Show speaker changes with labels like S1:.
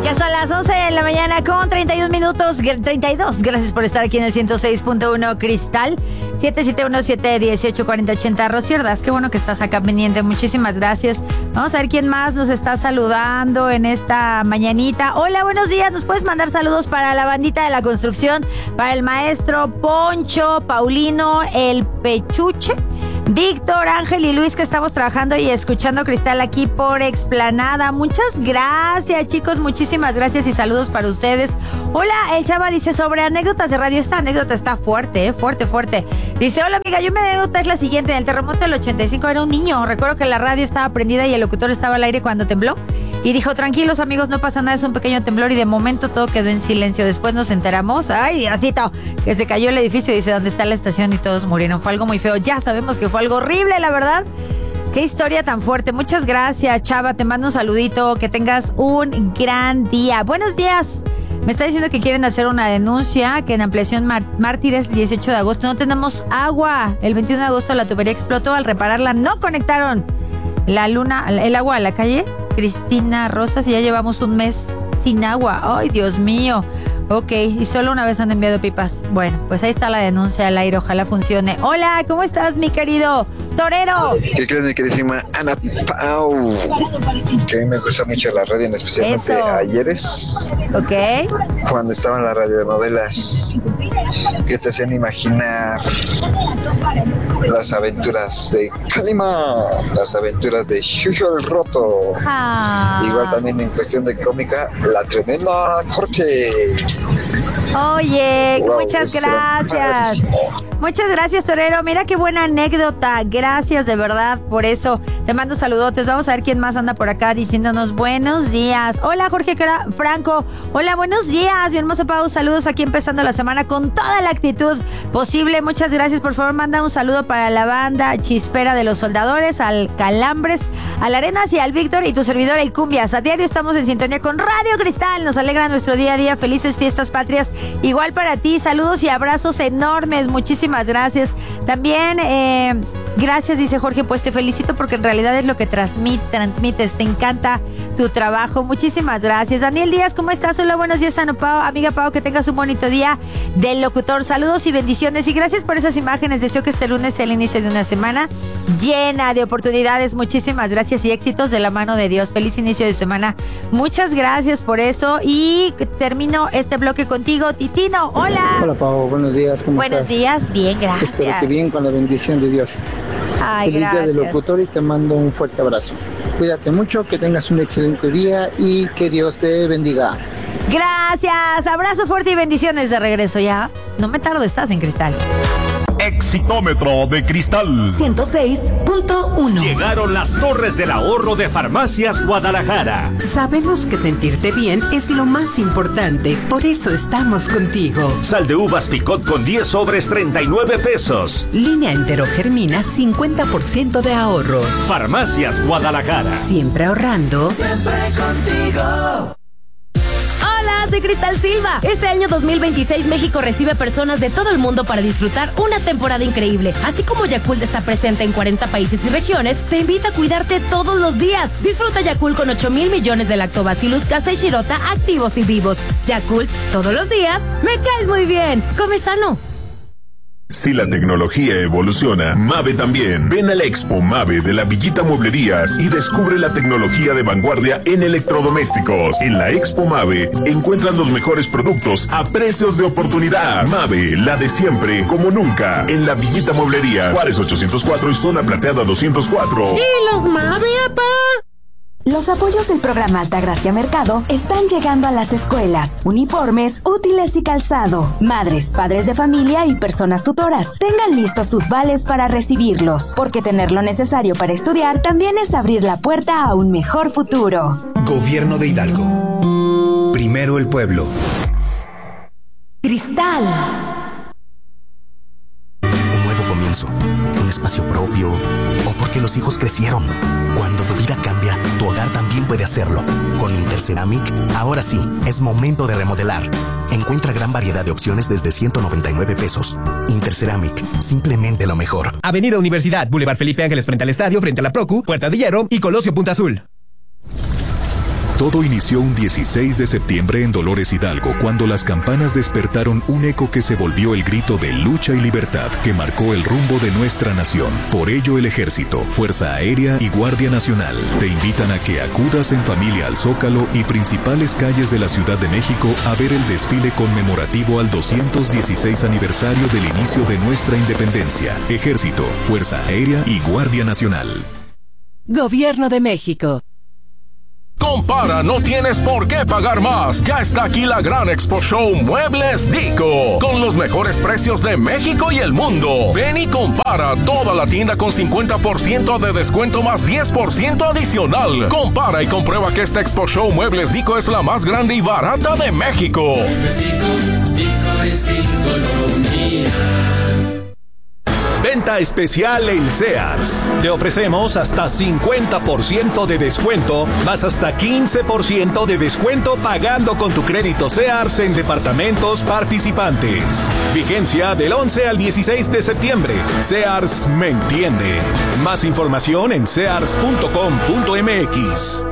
S1: Ya son las 11 de la mañana con 31 minutos, 32. Gracias por estar aquí en el 106.1 Cristal, 771-718-4080. Rocío Ordaz, qué bueno que estás acá pendiente. Muchísimas gracias. Vamos a ver quién más nos está saludando en esta mañanita. Hola, buenos días. Nos puedes mandar saludos para la bandita de la construcción, para el maestro Poncho, Paulino, el Pechuche, Víctor, Ángel y Luis, que estamos trabajando y escuchando Cristal aquí por Explanada. Muchas gracias, chicos, muchísimas gracias y saludos para ustedes. Hola, el Chava dice sobre anécdotas de radio. Esta anécdota está fuerte, fuerte. Dice, hola amiga, mi anécdota es la siguiente. En el terremoto del 85 era un niño. Recuerdo que la radio estaba prendida y el locutor estaba al aire cuando tembló. Y dijo, tranquilos amigos, no pasa nada, es un pequeño temblor. Y de momento todo quedó en silencio. Después nos enteramos, ay, Diosito, que se cayó el edificio, dice, donde está la estación, y todos murieron. Fue algo muy feo. Ya sabemos que fue algo horrible, la verdad. Qué historia tan fuerte. Muchas gracias, Chava. Te mando un saludito. Que tengas un gran día. Buenos días. Me está diciendo que quieren hacer una denuncia, que en Ampliación Mártires, 18 de agosto, no tenemos agua. El 21 de agosto la tubería explotó. Al repararla no conectaron el agua a la calle Cristina Rosas y ya llevamos un mes sin agua. Ay, Dios mío. Ok, y solo una vez han enviado pipas. Bueno, pues ahí está la denuncia al aire, ojalá funcione. Hola, ¿cómo estás, mi querido torero?
S2: ¿Qué crees, mi queridísima Ana Pau? Que a mí me gusta mucho la radio, especialmente ayeres.
S1: Ok.
S2: Cuando estaban las radionovelas que te hacían imaginar las aventuras de Calima, las aventuras de Chucho el Roto. Igual también en cuestión de cómica, La Tremenda Corte.
S1: Oye, wow, muchas gracias. Muchas gracias, torero. Mira qué buena anécdota. Gracias de verdad por eso. Te mando saludotes. Vamos a ver quién más anda por acá diciéndonos buenos días. Hola, Jorge Franco. Hola, buenos días. Mi hermoso Pau. Saludos aquí empezando la semana con toda la actitud posible. Muchas gracias. Por favor, manda un saludo para la banda Chispera de los Soldadores, al Calambres, al Arenas y al Víctor y tu servidor, el Cumbias. A diario estamos en sintonía con Radio Cristal. Nos alegra nuestro día a día. Felices fiestas patrias. Igual para ti. Saludos y abrazos enormes. Muchísimas gracias. También, gracias, dice Jorge, pues te felicito porque en realidad es lo que transmites. Te encanta tu trabajo. Muchísimas gracias. Daniel Díaz, ¿cómo estás? Hola, buenos días, amiga Pau, que tengas un bonito día del locutor. Saludos y bendiciones. Y gracias por esas imágenes. Deseo que este lunes sea el inicio de una semana llena de oportunidades. Muchísimas gracias y éxitos de la mano de Dios. Feliz inicio de semana. Muchas gracias por eso. Y termino este bloque contigo, Titino. Hola.
S3: Hola, Pau. Buenos días. ¿Cómo estás?
S1: Buenos días. Bien, gracias.
S3: Espero que bien, con la bendición de Dios.
S1: Ay,
S3: feliz
S1: gracias.
S3: día del locutor y te mando un fuerte abrazo. Cuídate mucho, que tengas un excelente día y que Dios te bendiga.
S1: Gracias. Abrazo fuerte y bendiciones de regreso ya. No me tardo, estás en Cristal.
S4: Exitómetro de Cristal
S5: 106.1.
S4: Llegaron las torres del ahorro de Farmacias Guadalajara.
S5: Sabemos que sentirte bien es lo más importante, por eso estamos contigo.
S4: Sal de uvas Picot con 10 sobres, 39 pesos.
S5: Línea enterogermina, 50% de ahorro.
S4: Farmacias Guadalajara.
S5: Siempre ahorrando.
S6: Siempre contigo.
S7: Soy Cristal Silva. Este año 2026 México recibe personas de todo el mundo para disfrutar una temporada increíble. Así como Yakult está presente en 40 países y regiones, te invita a cuidarte todos los días. Disfruta Yakult con 8,000 millones de lactobacillus casei shirota activos y vivos. Yakult, todos los días, me caes muy bien. Come sano.
S4: Si la tecnología evoluciona, Mave también. Ven a la Expo Mave de la Villita Mueblerías y descubre la tecnología de vanguardia en electrodomésticos. En la Expo Mave encuentras los mejores productos a precios de oportunidad. Mave, la de siempre, como nunca. En la Villita Mueblerías, Juárez 804 y Zona Plateada 204.
S8: ¿Y los Mave, apá?
S9: Los apoyos del programa Altagracia Mercado están llegando a las escuelas, uniformes, útiles y calzado. Madres, padres de familia y personas tutoras, tengan listos sus vales para recibirlos, porque tener lo necesario para estudiar también es abrir la puerta a un mejor futuro.
S10: Gobierno de Hidalgo. Primero el pueblo.
S9: Cristal.
S10: Un nuevo comienzo, un espacio propio, o porque los hijos crecieron. Cuando tu vida cambia, tu hogar también puede hacerlo. Con Interceramic, ahora sí, es momento de remodelar. Encuentra gran variedad de opciones desde 199 pesos. Interceramic, simplemente lo mejor.
S11: Avenida Universidad, Boulevard Felipe Ángeles frente al estadio, frente a la Procu, Puerta de Hierro y Colosio Punta Azul.
S8: Todo inició un 16 de septiembre en Dolores Hidalgo, cuando las campanas despertaron un eco que se volvió el grito de lucha y libertad que marcó el rumbo de nuestra nación. Por ello, el Ejército, Fuerza Aérea y Guardia Nacional te invitan a que acudas en familia al Zócalo y principales calles de la Ciudad de México a ver el desfile conmemorativo al 216 aniversario del inicio de nuestra independencia. Ejército, Fuerza Aérea y Guardia Nacional.
S5: Gobierno de México.
S11: Compara, no tienes por qué pagar más. Ya está aquí la gran Expo Show Muebles Dico, con los mejores precios de México y el mundo. Ven y compara toda la tienda con 50% de descuento más 10% adicional. Compara y comprueba que esta Expo Show Muebles Dico es la más grande y barata de México.
S6: Dico es Dicolomía.
S12: Venta especial en Sears. Te ofrecemos hasta 50% de descuento, más hasta 15% de descuento pagando con tu crédito Sears en departamentos participantes. Vigencia del 11 al 16 de septiembre. Sears me entiende. Más información en sears.com.mx.